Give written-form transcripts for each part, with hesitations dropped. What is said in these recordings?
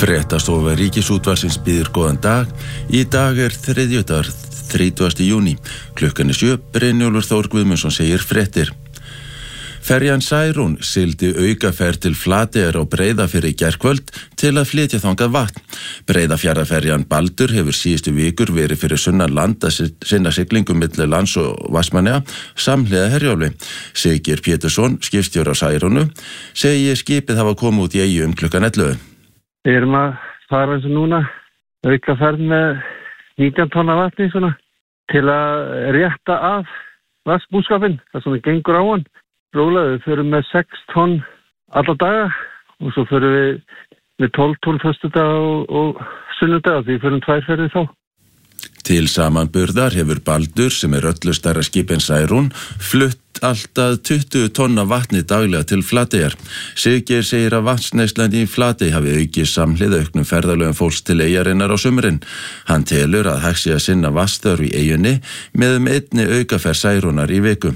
Fréttastofa Ríkisútvarpsins býður góðan dag. Í dag þriðjudagur, 30. júní. Klukkan 7, Brynjólfur Þór Guðmundsson segir fréttir. Ferjan Særún sigldi aukaferð til Flateyjar á Breiðafirði í gærkvöld til að flytja þangað vatn. Breiðafjarðarferjan Baldur hefur síðustu vikur verið fyrir sunnan land að sinna siglingum milli lands og Vestmannaeyja samhliða Herjólfi. Siggeir Pétursson, skipstjóri á Særúnu, segir skipið hafa komið út í eyju klukkan 11. Við erum að fara eins og núna aukaferð með 19 tonna vatni svona, til að rétta af vatnsbúskapinn, það sem gengur á hann. Rólega, við förum með 6 tonn alla daga og svo förum við með 12 tonn föstudag og sunnudag, því við förum 2 ferðir þá. Til samanburðar hefur Baldur, sem öllu stærra skip en Særún, flutt alltaf 20 tonna vatni daglega til Flateyjar. Siggeir segir að vatnsneyslan í Flatey hafi aukið samhliða auknum ferðalögum fólks til eyjarinnar á sumrin. Hann telur að hægt sé að sinna vatnsþörf í eyjunni með einni aukaferð Særúnar í viku.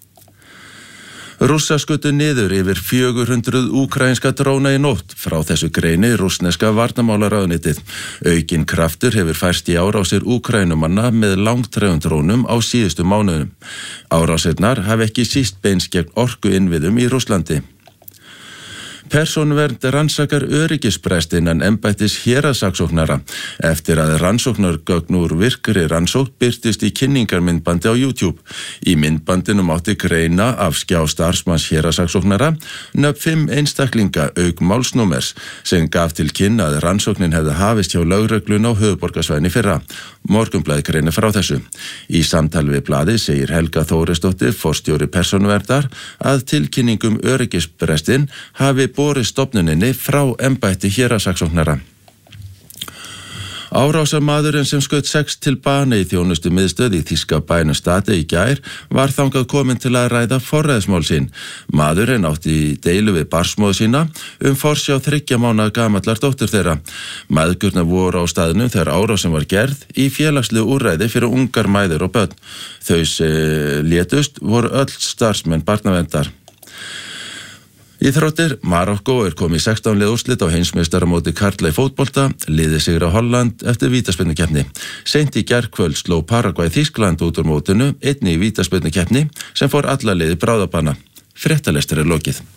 Rússar skutu niður yfir 400 úkraínska dróna í nótt. Frá þessu greini rússneska varnarmálaráðuneytið. Aukinn kraftur hefur færst í árásir úkrænumanna með langtrægum drónum á síðustu mánuðum. Árásirnar hafi ekki síst beinst gegn orkuinnviðum í Rússlandi. Persónuvernd rannsakar öryggisbrest innan embættis héraðssaksóknara eftir að rannsóknargögn úr virkri rannsókn birtist í kynningarmyndbandi á YouTube. Í myndbandinu mátti greina af skjá starfsmanns héraðssaksóknara nöfn 5 einstaklinga auk málsnúmers sem gaf til kynna að rannsóknin hefði hafist hjá lögreglunni á höfuðborgarsvæðinu í fyrra. Morgunblaðið greinir frá þessu. Í samtali við blaðið segir Helga Þórisdóttir, forstjóri Persónuverndar, að tilkynningum öryggisbrestin hafi borið stofnuninni frá embætti héraðssaksóknara. Árásarmaðurinn sem skaut 6 til bana í þjónustu miðstöð í þýska bænum Stade í gær var þangað kominn til að ræða forræðismál sín. Maðurinn átti í deilu við barsmóðu sína forsjá 3 mánaða gamallar dóttur þeirra. Mæðgurnar voru á staðnum þegar árásin var gerð í félagslegu úrræði fyrir ungar mæður og börn. Þau létust voru öll starfsmenn barnaverndar. Íþróttir, Marokkó komið 16 lið úrslit á heimsmeistaramóti karla í fótbolta, liðið sigra Holland eftir vítaspyrnukeppni. Seint í gærkvöld sló Paragvæ Þýskaland út úr mótinu, einnig í vítaspyrnukeppni sem fór alla liði bráðabanna. Fréttalestur lokið.